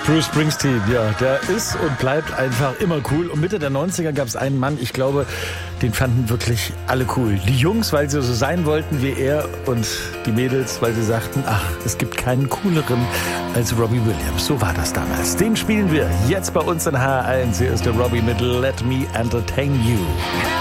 Bruce Springsteen, ja, der ist und bleibt einfach immer cool. Und Mitte der 90er gab es einen Mann, ich glaube, den fanden wirklich alle cool. Die Jungs, weil sie so sein wollten wie er, und die Mädels, weil sie sagten, ach, es gibt keinen cooleren als Robbie Williams. So war das damals. Den spielen wir jetzt bei uns in HR1. Hier ist der Robbie mit Let Me Entertain You.